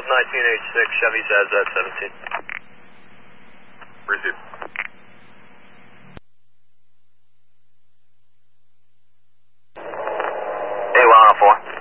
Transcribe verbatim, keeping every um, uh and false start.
twelve nineteen eighty-six, Chevy Zaz at seventeen. Receive. Hey, one oh four.